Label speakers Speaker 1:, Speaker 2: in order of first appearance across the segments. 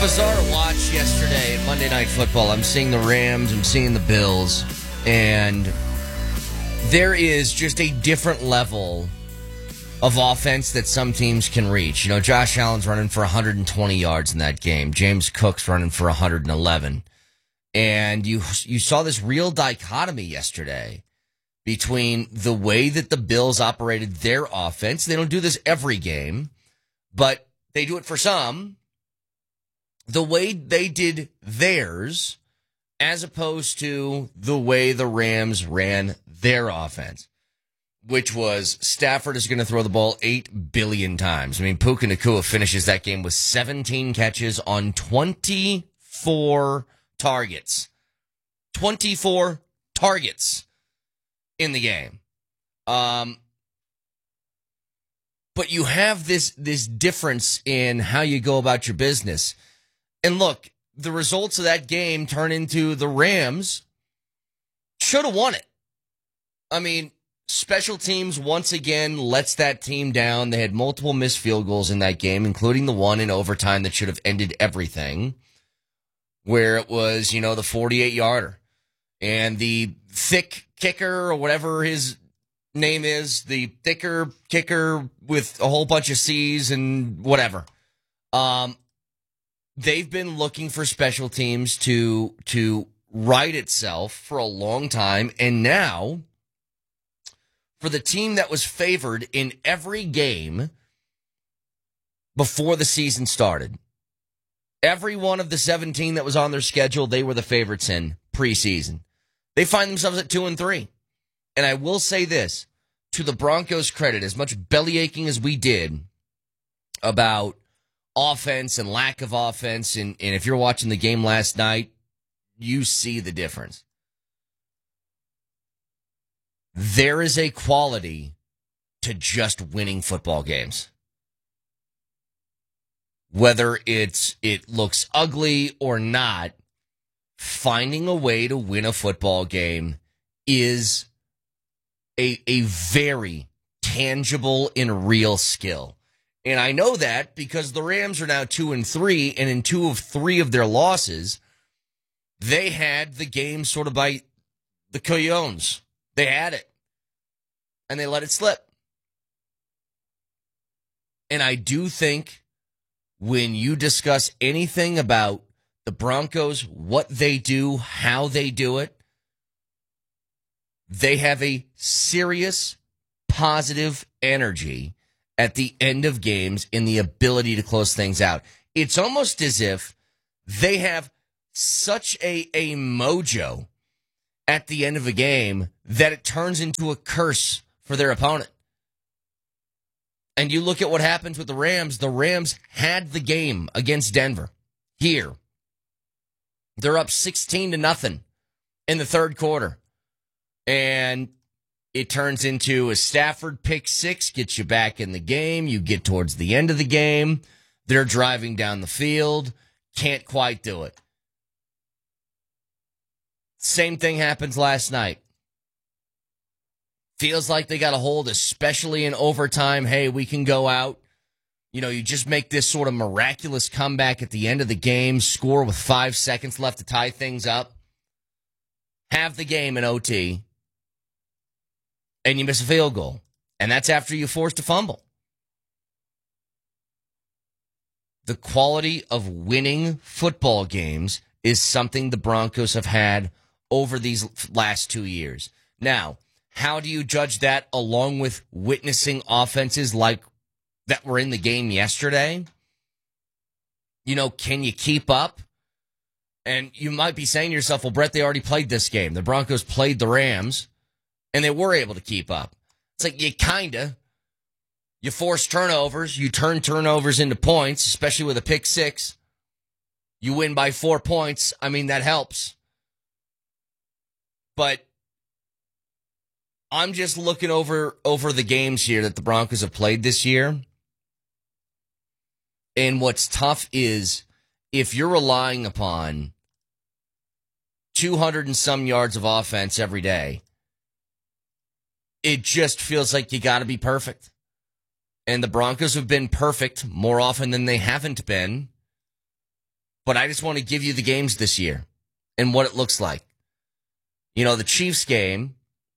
Speaker 1: Bizarre watch yesterday at Monday Night Football. I'm seeing the Rams, I'm seeing the Bills, and there is just a different level of offense that some teams can reach. You know, Josh Allen's running for 120 yards in that game. James Cook's running for 111. And you saw this real dichotomy yesterday between the way that the Bills operated their offense. They don't do this every game, but they do it for some. The way they did theirs as opposed to the way the Rams ran their offense, which was Stafford is going to throw the ball 8 billion times. I mean, Puka Nacua finishes that game with 17 catches on 24 targets. 24 targets in the game. But you have this difference in how you go about your business. And look, the results of that game turn into the Rams should have won it. I mean, special teams once again lets that team down. They had multiple missed field goals in that game, including the one in overtime that should have ended everything, where it was, you know, the 48-yarder. And the thick kicker or whatever his name is, the thicker kicker with a whole bunch of C's and whatever. They've been looking for special teams to right itself for a long time. And now, for the team that was favored in every game before the season started, every one of the 17 that was on their schedule, they were the favorites in preseason. They find themselves at 2-3. And I will say this, to the Broncos' credit, as much bellyaching as we did about offense and lack of offense, and if you're watching the game last night, you see the difference. There is a quality to just winning football games. Whether it looks ugly or not, finding a way to win a football game is a very tangible and real skill. And I know that because the Rams are now 2-3, and in 2 of 3 of their losses, they had the game sort of by the Coyones. They had it, and they let it slip. And I do think when you discuss anything about the Broncos, what they do, how they do it, they have a serious positive energy at the end of games in the ability to close things out. It's almost as if they have such a mojo at the end of a game that it turns into a curse for their opponent. And you look at what happens with the Rams. The Rams had the game against Denver here. They're up 16-0 in the third quarter. And it turns into a Stafford pick six, gets you back in the game. You get towards the end of the game. They're driving down the field. Can't quite do it. Same thing happens last night. Feels like they got a hold, especially in overtime. Hey, we can go out. You know, you just make this sort of miraculous comeback at the end of the game, score with 5 seconds left to tie things up, have the game in OT, and you miss a field goal. And that's after you forced a fumble. The quality of winning football games is something the Broncos have had over these last 2 years. Now, how do you judge that along with witnessing offenses like that were in the game yesterday? You know, can you keep up? And you might be saying to yourself, well, Brett, they already played this game. The Broncos played the Rams, and they were able to keep up. It's like you kinda. You force turnovers. You turn turnovers into points, especially with a pick six. You win by 4 points. I mean, that helps. But I'm just looking over the games here that the Broncos have played this year. And what's tough is if you're relying upon 200 and some yards of offense every day, it just feels like you got to be perfect. And the Broncos have been perfect more often than they haven't been But I just want to give you the games this year and what it looks like. You know, the Chiefs game,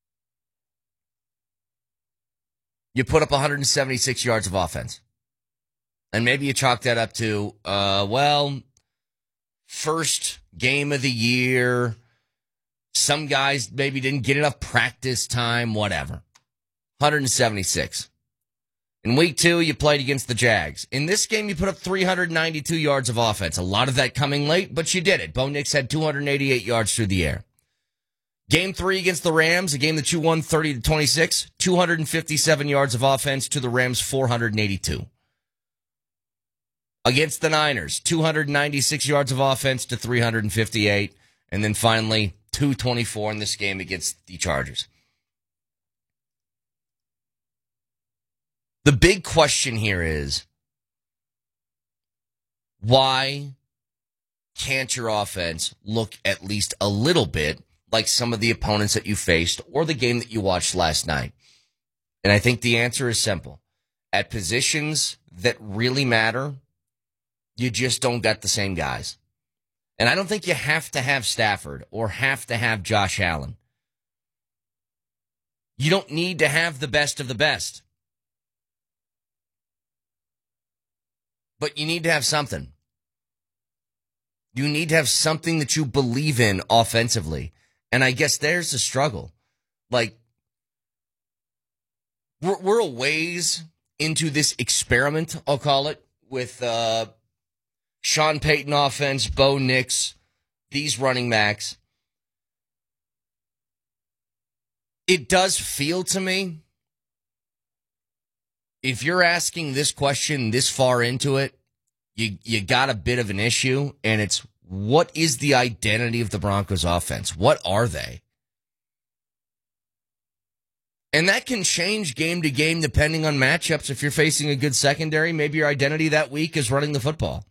Speaker 1: you put up 176 yards of offense. And maybe you chalk that up to, first game of the year. Some guys maybe didn't get enough practice time, whatever. 176. In week 2, you played against the Jags. In this game, you put up 392 yards of offense. A lot of that coming late, but you did it. Bo Nix had 288 yards through the air. Game 3 against the Rams, a game that you won 30-26, 257 yards of offense to the Rams' 482. Against the Niners, 296 yards of offense to 358. And then finally, 224 in this game against the Chargers. The big question here is, why can't your offense look at least a little bit like some of the opponents that you faced or the game that you watched last night? And I think the answer is simple. At positions that really matter, you just don't got the same guys. And I don't think you have to have Stafford or have to have Josh Allen. You don't need to have the best of the best. But you need to have something. You need to have something that you believe in offensively. And I guess there's the struggle. Like, we're a ways into this experiment, I'll call it, with Sean Payton offense, Bo Nix, these running backs. It does feel to me, if you're asking this question this far into it, you got a bit of an issue, and it's, what is the identity of the Broncos offense? What are they? And that can change game to game depending on matchups. If you're facing a good secondary, maybe your identity that week is running the football.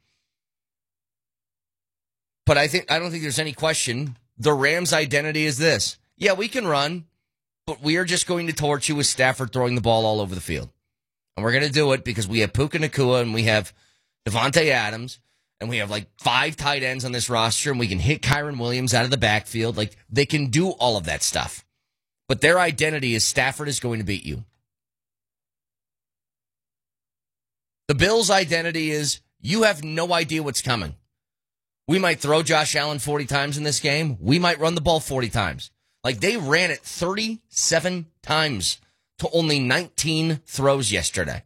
Speaker 1: But I don't think there's any question. The Rams' identity is this. Yeah, we can run, but we are just going to torch you with Stafford throwing the ball all over the field. And we're going to do it because we have Puka Nacua and we have Devontae Adams and we have like 5 tight ends on this roster and we can hit Kyren Williams out of the backfield. Like, they can do all of that stuff. But their identity is Stafford is going to beat you. The Bills' identity is you have no idea what's coming. We might throw Josh Allen 40 times in this game. We might run the ball 40 times. Like, they ran it 37 times to only 19 throws yesterday.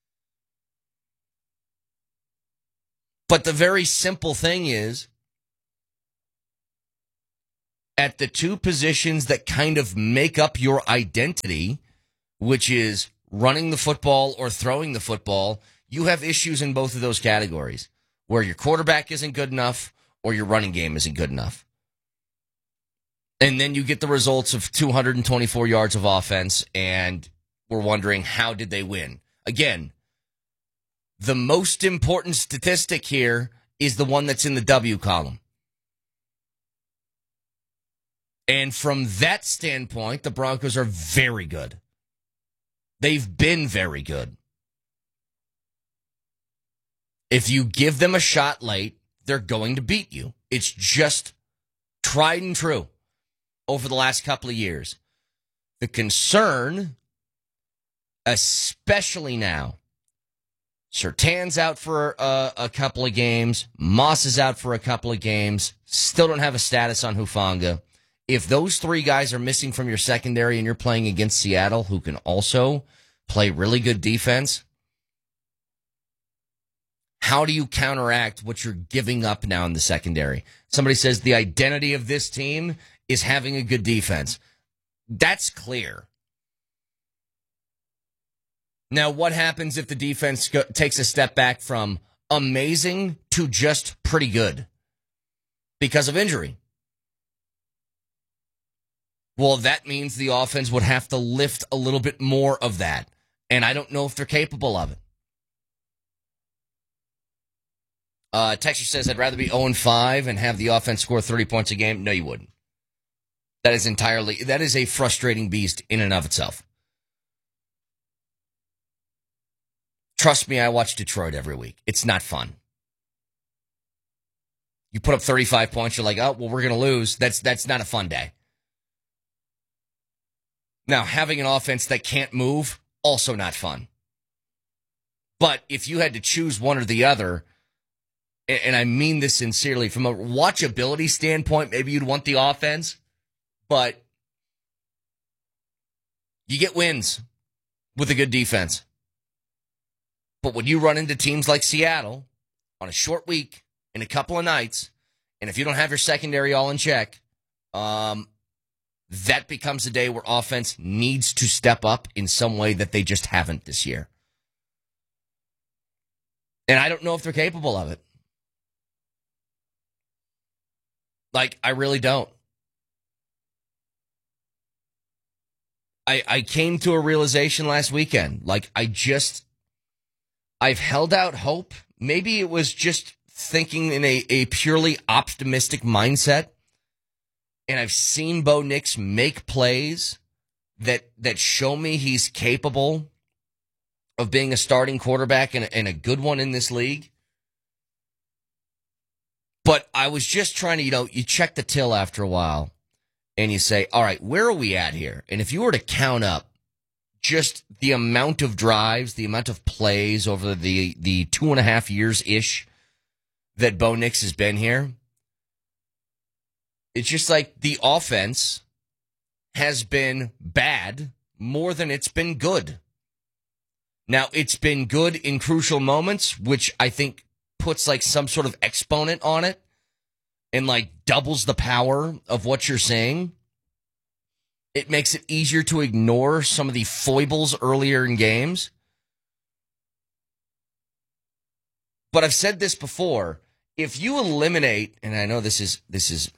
Speaker 1: But the very simple thing is, at the two positions that kind of make up your identity, which is running the football or throwing the football, you have issues in both of those categories, where your quarterback isn't good enough or your running game isn't good enough. And then you get the results of 224 yards of offense, and we're wondering, how did they win? Again, the most important statistic here is the one that's in the W column. And from that standpoint, the Broncos are very good. They've been very good. If you give them a shot late, they're going to beat you. It's just tried and true over the last couple of years. The concern, especially now, Surtain's out for a couple of games. Moss is out for a couple of games. Still don't have a status on Hufanga. If those 3 guys are missing from your secondary and you're playing against Seattle, who can also play really good defense, how do you counteract what you're giving up now in the secondary? Somebody says the identity of this team is having a good defense. That's clear. Now, what happens if the defense takes a step back from amazing to just pretty good because of injury? Well, that means the offense would have to lift a little bit more of that. And I don't know if they're capable of it. Texture says, I'd rather be 0-5 and have the offense score 30 points a game. No, you wouldn't. That is a frustrating beast in and of itself. Trust me, I watch Detroit every week. It's not fun. You put up 35 points, you're like, oh, well, we're going to lose. That's not a fun day. Now, having an offense that can't move, also not fun. But if you had to choose one or the other, and I mean this sincerely, from a watchability standpoint, maybe you'd want the offense, but you get wins with a good defense. But when you run into teams like Seattle on a short week in a couple of nights, and if you don't have your secondary all in check, that becomes a day where offense needs to step up in some way that they just haven't this year. And I don't know if they're capable of it. Like, I really don't. I came to a realization last weekend. Like, I've held out hope. Maybe it was just thinking in a purely optimistic mindset. And I've seen Bo Nix make plays that show me he's capable of being a starting quarterback and a good one in this league. But I was just trying to, you check the till after a while and you say, all right, where are we at here? And if you were to count up just the amount of drives, the amount of plays over the 2.5 years-ish that Bo Nix has been here, it's just like the offense has been bad more than it's been good. Now, it's been good in crucial moments, which I think puts like some sort of exponent on it and like doubles the power of what you're saying. It makes it easier to ignore some of the foibles earlier in games. But I've said this before, if you eliminate, and I know this is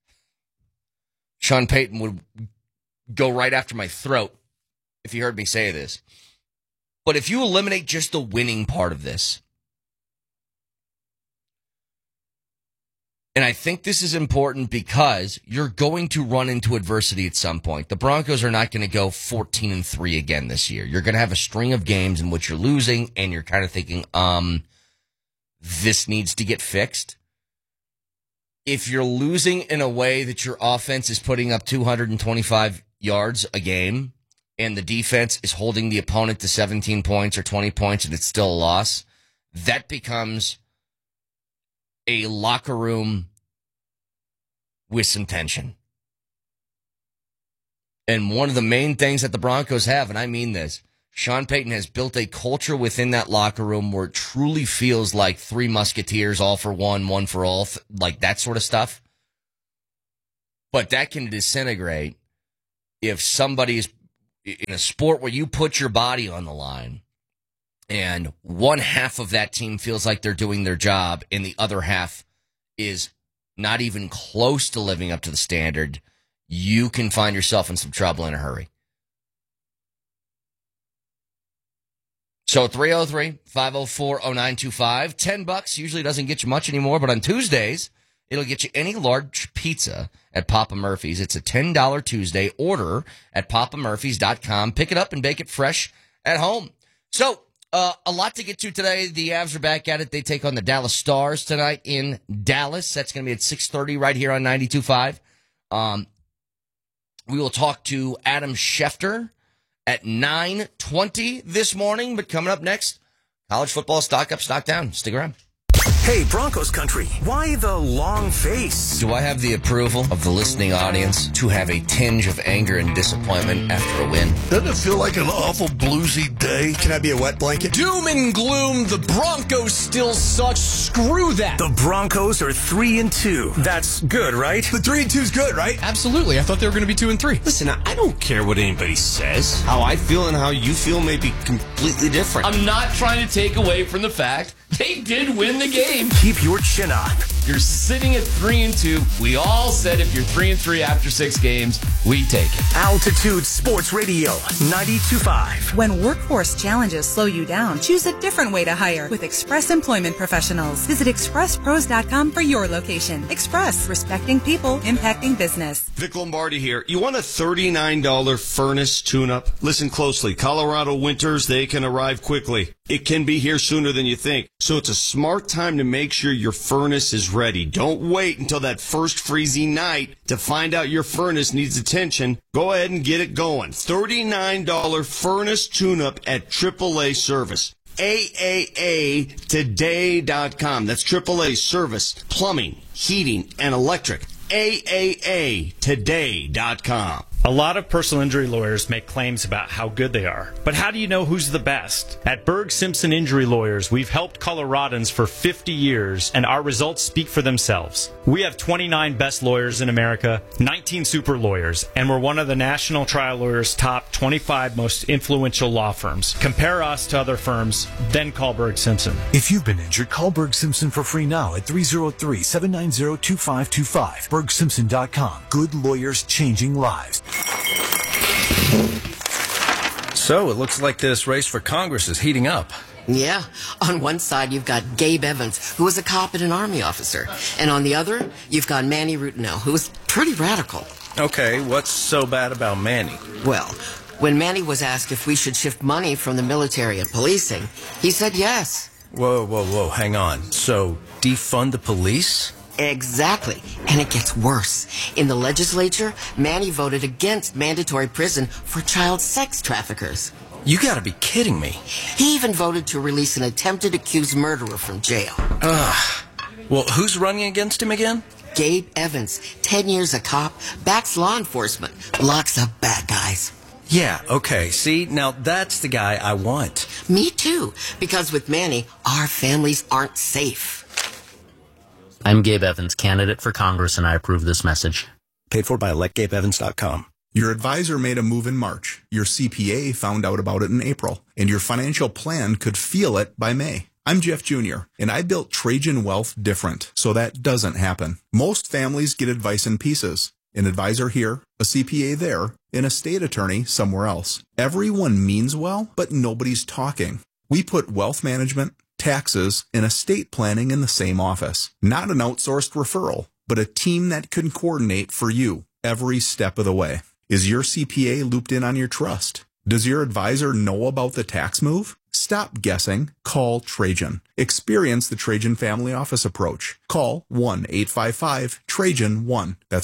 Speaker 1: Sean Payton would go right after my throat if he heard me say this. But if you eliminate just the winning part of this, and I think this is important because you're going to run into adversity at some point. The Broncos are not going to go 14-3 again this year. You're going to have a string of games in which you're losing, and you're kind of thinking, this needs to get fixed. If you're losing in a way that your offense is putting up 225 yards a game and the defense is holding the opponent to 17 points or 20 points and it's still a loss, that becomes a locker room with some tension. And one of the main things that the Broncos have, and I mean this, Sean Payton has built a culture within that locker room where it truly feels like Three Musketeers, all for one for all, like that sort of stuff. But that can disintegrate if somebody's in a sport where you put your body on the line and one half of that team feels like they're doing their job and the other half is not even close to living up to the standard, you can find yourself in some trouble in a hurry. So 303-504-0925, $10 usually doesn't get you much anymore, but on Tuesdays, it'll get you any large pizza at Papa Murphy's. It's a $10 Tuesday. Order at papamurphys.com. Pick it up and bake it fresh at home. So, a lot to get to today. The Avs are back at it. They take on the Dallas Stars tonight in Dallas. That's going to be at 6:30 right here on 92.5. We will talk to Adam Schefter at 9:20 this morning. But coming up next, college football stock up, stock down. Stick around.
Speaker 2: Hey, Broncos country, why the long face?
Speaker 1: Do I have the approval of the listening audience to have a tinge of anger and disappointment after a win?
Speaker 3: Doesn't it feel like an awful bluesy day?
Speaker 4: Can I be a wet blanket?
Speaker 5: Doom and gloom, the Broncos still suck. Screw that.
Speaker 2: The Broncos are 3-2. That's good, right?
Speaker 4: The 3-2 is good, right?
Speaker 5: Absolutely. I thought they were going to be 2-3.
Speaker 6: Listen, I don't care what anybody says. How I feel and how you feel may be completely different.
Speaker 7: I'm not trying to take away from the fact they did win the game.
Speaker 2: Keep your chin up.
Speaker 7: You're sitting at 3-2. We all said if you're 3-3 after 6 games, we take it.
Speaker 2: Altitude Sports Radio, 92.5.
Speaker 8: When workforce challenges slow you down, choose a different way to hire with Express Employment Professionals. Visit expresspros.com for your location. Express, respecting people, impacting business.
Speaker 6: Vic Lombardi here. You want a $39 furnace tune-up? Listen closely. Colorado winters, they can arrive quickly. It can be here sooner than you think. So it's a smart time to make sure your furnace is is ready. Don't wait until that first freezing night to find out your furnace needs attention. Go ahead and get it going. $39 furnace tune-up at AAA Service. AAAtoday.com. That's AAA Service, plumbing, heating, and electric. AAAtoday.com.
Speaker 9: A lot of personal injury lawyers make claims about how good they are. But how do you know who's the best? At Berg Simpson Injury Lawyers, we've helped Coloradans for 50 years, and our results speak for themselves. We have 29 best lawyers in America, 19 super lawyers, and we're one of the National Trial Lawyers' top 25 most influential law firms. Compare us to other firms, then call Berg Simpson.
Speaker 10: If you've been injured, call Berg Simpson for free now at 303-790-2525. BergSimpson.com. Good lawyers changing lives.
Speaker 11: So it looks like this race for Congress is heating up.
Speaker 12: Yeah. On one side, you've got Gabe Evans, who was a cop and an Army officer. And on the other, you've got Manny Rutinel, who was pretty radical.
Speaker 11: Okay, what's so bad about Manny?
Speaker 12: Well, when Manny was asked if we should shift money from the military and policing, he said yes.
Speaker 11: Whoa, hang on. So, defund the police?
Speaker 12: Exactly. And it gets worse. In the legislature, Manny voted against mandatory prison for child sex traffickers.
Speaker 11: You gotta be kidding me.
Speaker 12: He even voted to release an attempted accused murderer from jail.
Speaker 11: Well, who's running against him again?
Speaker 12: Gabe Evans, 10 years a cop, backs law enforcement, locks up bad guys.
Speaker 11: Yeah, okay. See, now that's the guy I want.
Speaker 12: Me too, because with Manny, our families aren't safe.
Speaker 13: I'm Gabe Evans, candidate for Congress, and I approve this message.
Speaker 14: Paid for by electgabeevans.com.
Speaker 15: Your advisor made a move in March. Your CPA found out about it in April. And your financial plan could feel it by May. I'm Jeff Jr., and I built Trajan Wealth different, so that doesn't happen. Most families get advice in pieces. An advisor here, a CPA there, an estate attorney somewhere else. Everyone means well, but nobody's talking. We put wealth management, taxes, and estate planning in the same office. Not an outsourced referral, but a team that can coordinate for you every step of the way. Is your CPA looped in on your trust? Does your advisor know about the tax move? Stop guessing. Call Trajan. Experience the Trajan Family Office approach. Call 1-855-TRAJAN-1. That's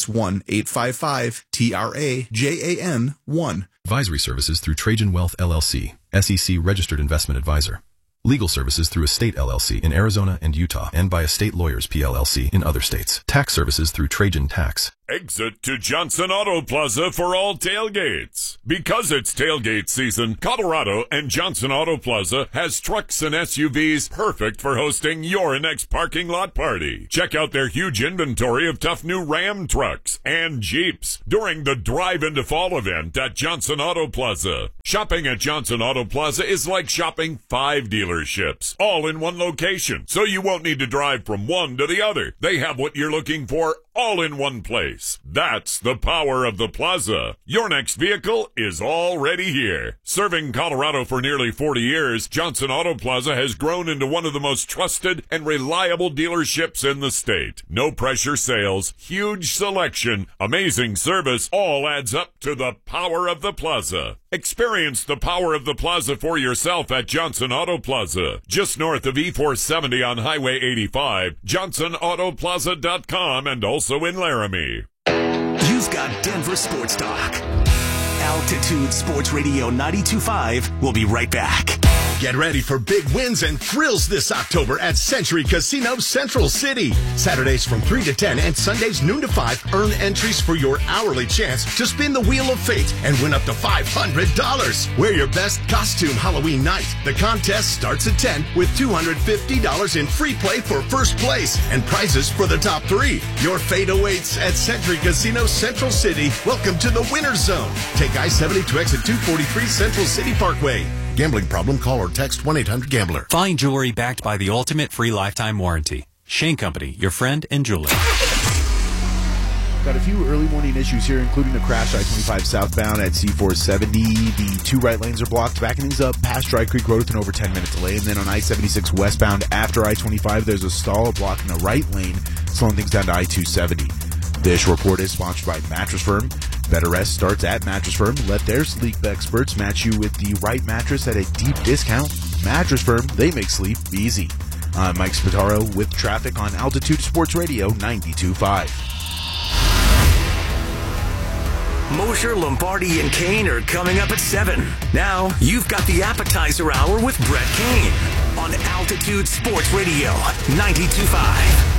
Speaker 15: 1-855-TRAJAN-1.
Speaker 16: Advisory services through Trajan Wealth LLC, SEC Registered Investment Advisor. Legal services through Estate LLC in Arizona and Utah, and by Estate Lawyers PLLC in other states. Tax services through Trajan Tax.
Speaker 17: Exit to Johnson Auto Plaza for all tailgates. Because it's tailgate season, Colorado and Johnson Auto Plaza has trucks and SUVs perfect for hosting your next parking lot party. Check out their huge inventory of tough new Ram trucks and Jeeps during the Drive into Fall event at Johnson Auto Plaza. Shopping at Johnson Auto Plaza is like shopping 5 dealerships, all in one location, so you won't need to drive from one to the other. They have what you're looking for all in one place. That's the power of the plaza. Your next vehicle is already here. Serving Colorado for nearly 40 years, Johnson Auto Plaza has grown into one of the most trusted and reliable dealerships in the state. No pressure sales, huge selection, amazing service, all adds up to the power of the plaza. Experience the power of the plaza for yourself at Johnson Auto Plaza, just north of E470 on Highway 85, johnsonautoplaza.com, and also in Laramie.
Speaker 2: You've got Denver Sports Talk. Altitude Sports Radio 92.5. We'll be right back.
Speaker 18: Get ready for big wins and thrills this October at Century Casino Central City. Saturdays from 3 to 10 and Sundays noon to 5. Earn entries for your hourly chance to spin the Wheel of Fate and win up to $500. Wear your best costume Halloween night. The contest starts at 10 with $250 in free play for first place and prizes for the top 3. Your fate awaits at Century Casino Central City. Welcome to the Winner's Zone. Take I-70 to exit 243 Central City Parkway.
Speaker 3: Gambling problem? Call or text 1-800-GAMBLER.
Speaker 19: Fine jewelry backed by the ultimate free lifetime warranty. Shane Company, your friend and jeweler.
Speaker 20: Got a few early morning issues here, including a crash I-25 southbound at C470. The 2 right lanes are blocked, backing things up past Dry Creek Road with an over 10-minute delay. And then on I-76 westbound after I-25, there's a stall blocking the right lane, slowing things down to I-270. This report is sponsored by Mattress Firm. Better rest starts at Mattress Firm. Let their sleep experts match you with the right mattress at a deep discount. Mattress Firm, they make sleep easy. I'm Mike Spataro with traffic on Altitude Sports Radio 92.5.
Speaker 2: Mosher, Lombardi, and Kane are coming up at 7. Now, you've got the appetizer hour with Brett Kane on Altitude Sports Radio 92.5.